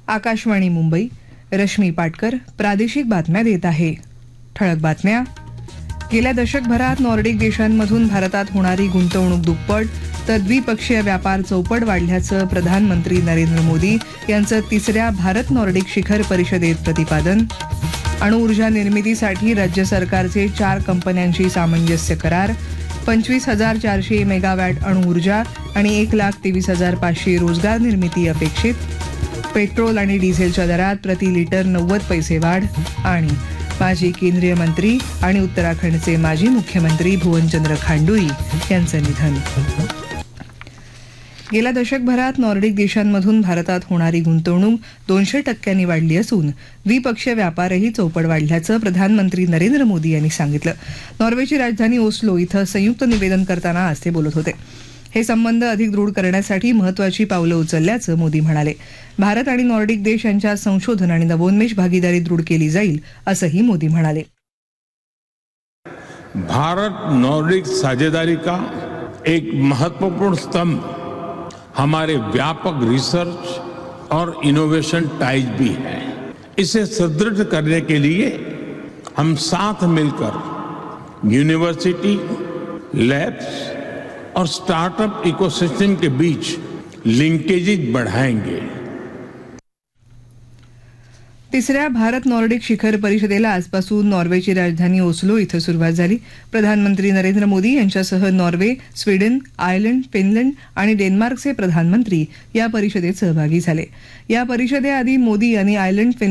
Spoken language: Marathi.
आकाशवाणी मुंबई. रश्मी पाटकर प्रादेशिक बातम्या देत आहे. ठळक बातम्या. गेल्या दशकभरात नॉर्डिक देशांमधून भारतात होणारी गुंतवणूक दुप्पट तर द्विपक्षीय व्यापार चौपट वाढल्याचं प्रधानमंत्री नरेंद्र मोदी यांचं तिसऱ्या भारत नॉर्डिक शिखर परिषदेत प्रतिपादन. अणुऊर्जा निर्मितीसाठी राज्य सरकारचे 4 कंपन्यांशी सामंजस्य करार. 25,400 मेगावॅट अणुऊर्जा आणि 1,23,500 रोजगार निर्मिती अपेक्षित. पेट्रोल आणि डिझेलच्या दरात प्रति लिटर 90 पैसे वाढ. आणि माजी केंद्रीय मंत्री आणि उत्तराखंडचे माजी मुख्यमंत्री भुवनचंद्र खांडुई यांचं निधन. गेल्या दशकभरात नॉर्डिक देशांमधून भारतात होणारी गुंतवणूक 200% वाढली असून द्विपक्षीय व्यापारही चौपट वाढल्याचं प्रधानमंत्री नरेंद्र मोदी यांनी सांगितलं. नॉर्वेची राजधानी ओस्लो इथं संयुक्त निवेदन करताना आज ते बोलत होते. हे संबंध अधिक दृढ करण्यासाठी महत्वाची पावलं उचलल्याचं मोदी म्हणाले. भारत आणि नॉर्डिक देश यांच्यात संशोधन आणि नवोन्मेष भागीदारी दृढ केली जाईल असंही मोदी म्हणाले. भारत नॉर्डिक साझेदारी का एक महत्वपूर्ण स्तंभ हमारे व्यापक रिसर्च और इनोवेशन टाइज भी है. इसे सुदृढ़ करने के लिए हम साथ मिलकर यूनिवर्सिटी, लैब्स और स्टार्टअप इकोसिस्टम के बीच लिंकेजेस बढ़ाएंगे. तिसऱ्या भारत नॉर्डिक शिखर परिषदेला आजपासून नॉर्वेची राजधानी ओस्लो इथं सुरुवात झाली. प्रधानमंत्री नरेंद्र मोदी यांच्यासह नॉर्वे, स्वीडन, आयर्लंड, फिनलंड आणि डेन्मार्कचे प्रधानमंत्री या परिषदेत सहभागी झाले. या परिषदेआधी मोदी यांनी आयर्लंड,